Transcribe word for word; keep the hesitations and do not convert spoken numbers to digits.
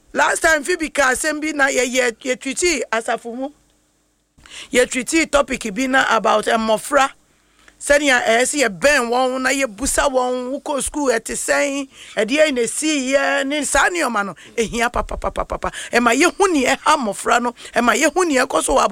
last time Phoebe ka sembi na ye ye ye twiti asafumu ye twiti topic bi na about emofra senia esi ye ben won na ye busa won uko school eti sen e de na si ye ni sanioma no ehia papa papa papa e ma ye hu ne e ha mofra no e ma ye hu ne e koso